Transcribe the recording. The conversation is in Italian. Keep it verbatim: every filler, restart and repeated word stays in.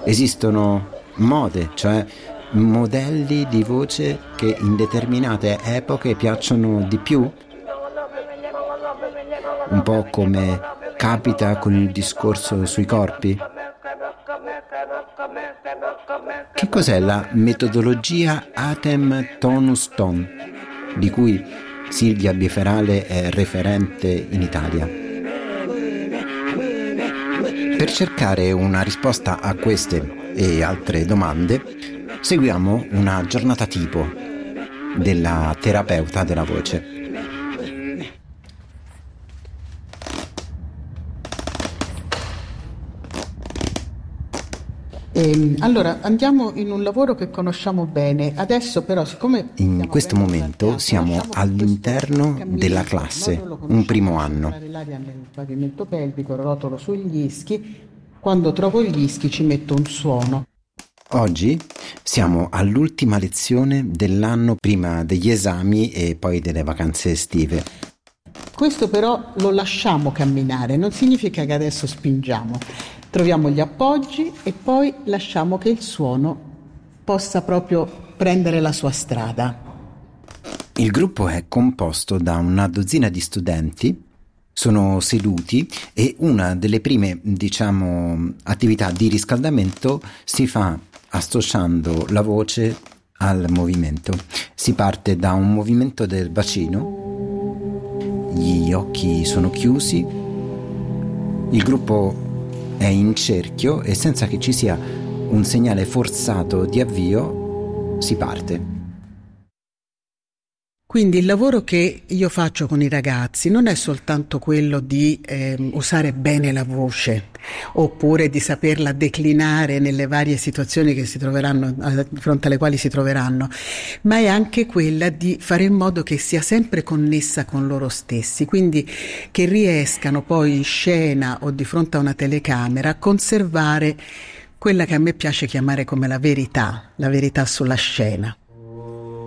Esistono mode, cioè modelli di voce che in determinate epoche piacciono di più, un po' come capita con il discorso sui corpi. Che cos'è la metodologia Atem Tonus Ton, di cui Silvia Biferale è referente in Italia? Per cercare una risposta a queste e altre domande, seguiamo una giornata tipo della terapeuta della voce. E, allora andiamo in un lavoro che conosciamo bene. Adesso però, siccome in questo momento siamo all'interno della classe, un primo anno. L'aria nel pavimento pelvico, rotolo sugli ischi. Quando trovo gli ischi ci metto un suono. Oggi siamo all'ultima lezione dell'anno prima degli esami e poi delle vacanze estive. Questo però lo lasciamo camminare, non significa che adesso spingiamo. Troviamo gli appoggi e poi lasciamo che il suono possa proprio prendere la sua strada. Il gruppo è composto da una dozzina di studenti, sono seduti e una delle prime, diciamo, attività di riscaldamento si fa associando la voce al movimento. Si parte da un movimento del bacino, gli occhi sono chiusi, il gruppo è in cerchio e senza che ci sia un segnale forzato di avvio si parte. Quindi il lavoro che io faccio con i ragazzi non è soltanto quello di eh, usare bene la voce oppure di saperla declinare nelle varie situazioni che si troveranno, di fronte alle quali si troveranno, ma è anche quella di fare in modo che sia sempre connessa con loro stessi, quindi che riescano poi in scena o di fronte a una telecamera a conservare quella che a me piace chiamare come la verità, la verità sulla scena.